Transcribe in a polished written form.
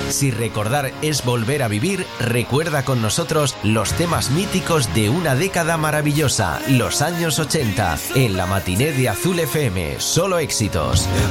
Si recordar es volver a vivir, recuerda con nosotros los temas míticos de una década maravillosa, los años 80, en la matiné de Azul FM. Solo éxitos.